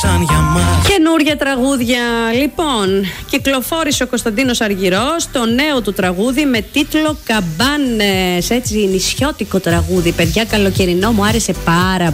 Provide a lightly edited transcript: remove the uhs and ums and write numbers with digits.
έγραψαν για μας. Καινούργια τραγούδια. Λοιπόν, κυκλοφόρησε ο Κωνσταντίνος Αργυρός το νέο του τραγούδι με τίτλο Καμπάνες. Έτσι, νησιώτικο τραγούδι. Παιδιά, καλοκαιρινό, μου άρεσε πάρα